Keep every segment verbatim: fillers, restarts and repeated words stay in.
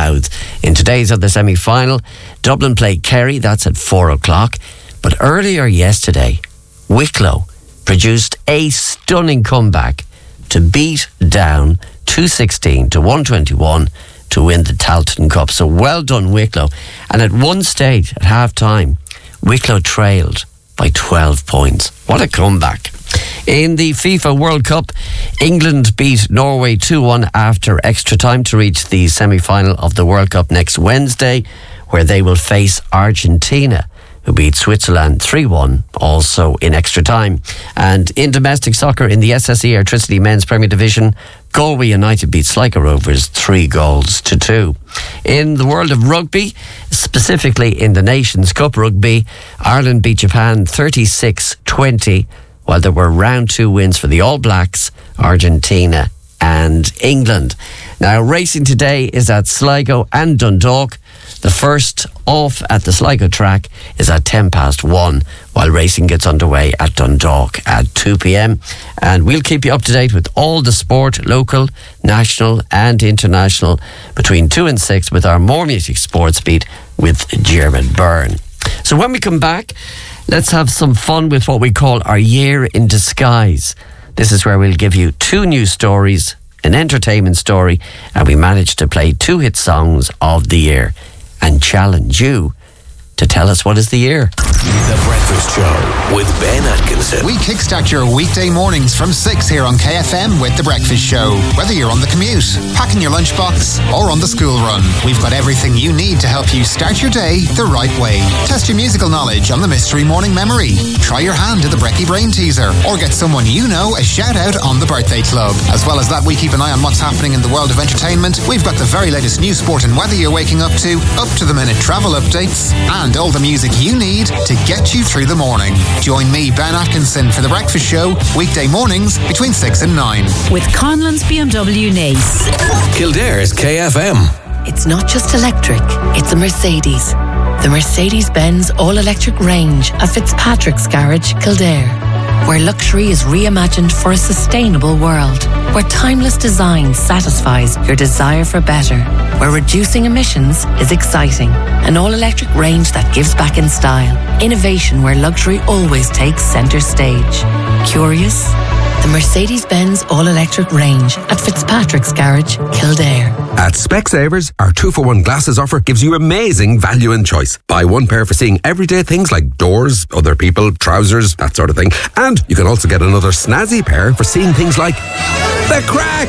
Louth. In today's other semi-final, Dublin play Kerry, that's at four o'clock. But earlier yesterday, Wicklow produced a stunning comeback to beat down two sixteen to one twenty-one to win the Tailteann Cup. So well done, Wicklow. And at one stage, at half-time, Wicklow trailed by twelve points. What a comeback. In the FIFA World Cup, England beat Norway two one after extra time to reach the semi-final of the World Cup next Wednesday, where they will face Argentina, who beat Switzerland three one, also in extra time. And in domestic soccer, in the S S E Airtricity Men's Premier Division, Galway United beat Sligo Rovers three goals to two. In the world of rugby, specifically in the Nations Cup rugby, Ireland beat Japan thirty-six twenty, while there were round two wins for the All Blacks, Argentina and England. Now, racing today is at Sligo and Dundalk. The first off at the Sligo track is at ten past one, while racing gets underway at Dundalk at two p.m. And we'll keep you up to date with all the sport, local, national and international, between two and six with our More Music Sports Beat with Jeremy Byrne. So when we come back, let's have some fun with what we call our Year in Disguise. This is where we'll give you two news stories, an entertainment story, and we managed to play two hit songs of the year and challenge you to tell us what is the year. The Breakfast Show with Ben Atkinson. We kickstart your weekday mornings from six here on K F M with The Breakfast Show. Whether you're on the commute, packing your lunchbox, or on the school run, we've got everything you need to help you start your day the right way. Test your musical knowledge on the Mystery Morning Memory. Try your hand at the Brecky Brain Teaser, or get someone you know a shout out on the Birthday Club. As well as that, we keep an eye on what's happening in the world of entertainment. We've got the very latest news, sport and weather you're waking up to, up to the minute travel updates, and all the music you need to get you through the morning. Join me, Ben Atkinson, for The Breakfast Show, weekday mornings between six and nine. With Conlon's B M W Nace. Kildare's K F M. It's not just electric, it's a Mercedes. The Mercedes-Benz all-electric range at Fitzpatrick's Garage, Kildare, where luxury is reimagined for a sustainable world, where timeless design satisfies your desire for better, where reducing emissions is exciting, an all-electric range that gives back in style, innovation where luxury always takes centre stage. Curious? The Mercedes-Benz all-electric range at Fitzpatrick's Garage, Kildare. At Specsavers, our two for one glasses offer gives you amazing value and choice. Buy one pair for seeing everyday things like doors, other people, trousers, that sort of thing. And you can also get another snazzy pair for seeing things like the crack.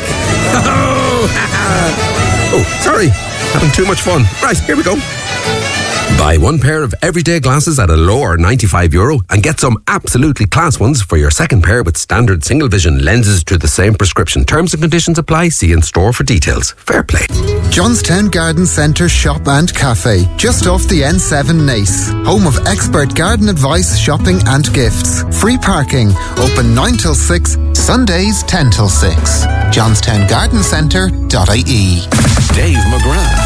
Oh, sorry. Having too much fun. Right, here we go. Buy one pair of everyday glasses at a lower ninety-five euro and get some absolutely class ones for your second pair with standard single vision lenses to the same prescription. Terms and conditions apply. See in store for details. Fair play. Johnstown Garden Centre Shop and Cafe, just off the N seven Nace. Home of expert garden advice, shopping and gifts. Free parking. Open nine till six. Sundays ten till six. johnstown garden centre dot I E. Dave McGrath.